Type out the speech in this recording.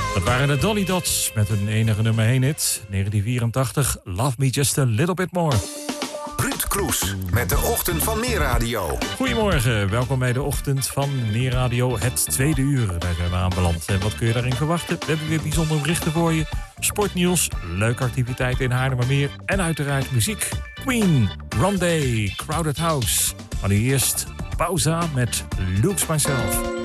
Dat waren de Dolly Dots met hun enige nummer 1 hit. 1984, Love Me Just a Little Bit More. Ruud Kroes met de Ochtend van Meer-radio. Goedemorgen, welkom bij de Ochtend van Meer-radio, het tweede uur. Daar zijn we aanbeland. En wat kun je daarin verwachten? We hebben weer bijzondere berichten voor je. Sportnieuws, leuke activiteiten in Haarlemmermeer en uiteraard muziek. Queen, Rondé, Crowded House. Maar nu eerst Pauza met Lose Myself.